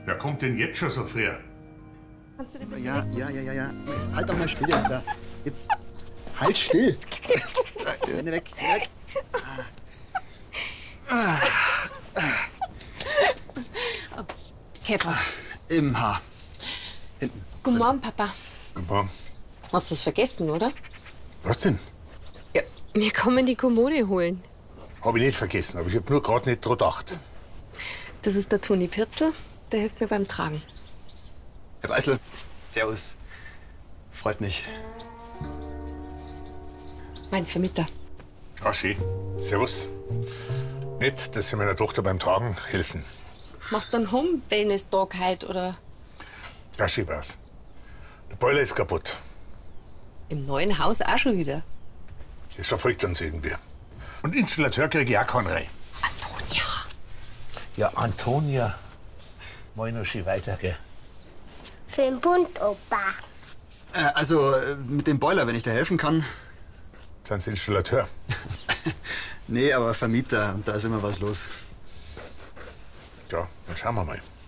Wer kommt denn jetzt schon so früh? Kannst du den bitte Ja. Jetzt halt doch mal still jetzt da. Jetzt halt still. Hände weg, Hände weg. Käfer. Im Haar. Hinten. Guten Morgen, Papa. Guten Morgen. Hast du es vergessen, oder? Was denn? Ja. Wir kommen die Kommode holen. Hab ich nicht vergessen, aber ich hab nur gerade nicht dran gedacht. Das ist der Toni Pirzel. Der hilft mir beim Tragen. Herr Weißl, servus. Freut mich. Mein Vermieter. Ah, schön. Servus. Nett, dass Sie meiner Tochter beim Tragen helfen. Machst du einen Home-Wellness-Tag heute, oder? Ja, schön war's. Der Boiler ist kaputt. Im neuen Haus auch schon wieder? Das verfolgt uns irgendwie. Und Installateur krieg ich auch keinen rein. Antonia. Ja, Antonia. Wollen noch schön weitergehen. Für den Bund, Opa. Also mit dem Boiler, wenn ich dir helfen kann. Sind Sie Installateur? Nee, aber Vermieter. Und da ist immer was los. Ja, dann schauen wir mal.